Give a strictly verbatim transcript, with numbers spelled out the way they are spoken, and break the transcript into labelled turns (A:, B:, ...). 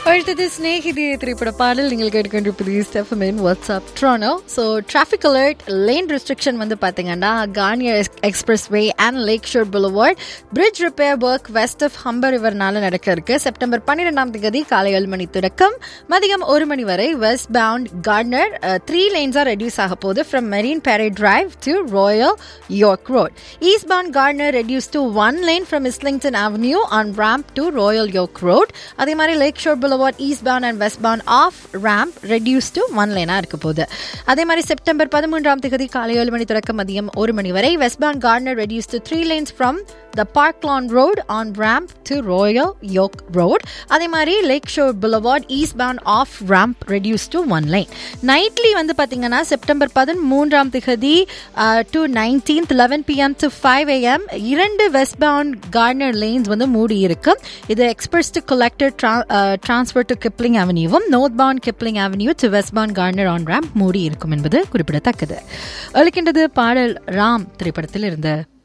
A: அடுத்தது ஸ்நேகிதி திரைப்பட பாடல் நீங்கள் கேட்டுக்கொண்டிருப்பது ஸ்டெஃபமின் WhatsApp ட்ரானோ. So traffic alert, lane restriction வந்து பார்த்தீங்கன்னா Garnier express way and lakh sure boulevard bridge repair work west of Humber ரிவர்னால நடக்க இருக்கு. செப்டம்பர் பன்னிரெண்டாம் தேதி காலை ஏழு மணி தொடக்கம் மதியம் ஒரு மணி வரை west bound corner three லேன்ஸாக reduce ஆக போகுது ஃப்ரம் மெரீன் பேரே drive to Royal York road. East bound corner reduce to one lane from Islington avenue on ramp to Royal York road. அதே மாதிரி lakh sure boulevard eastbound and westbound off ramp reduced to one lane இருக்க போகுது. அதே மாதிரி September பதிமூன்றாம் தேதி காலை ஏழு மணி தொடக்கம் மதியம் ஒரு மணி வரை westbound Gardner reduced to three lanes from the Park Lawn Road on ramp to Royal York Road. அதே மாதிரி Lake Shore Boulevard eastbound off ramp reduced to one lane. Nightly வந்து பாத்தீங்கன்னா செப்டம்பர் பதிமூன்றாம் தேதி to nineteenth eleven p m to five a m இரண்டு westbound Gardner lanes வந்து மூடி இருக்கு. இது express to collector transfer to Kipling Avenue, northbound Kipling Avenue to westbound Gardner on ramp மூடி இருக்கும் என்பது குறிப்பிடத்தக்கது. அளிக்கின்றது பாடல் ராம் திரைப்படத்தில் இருந்த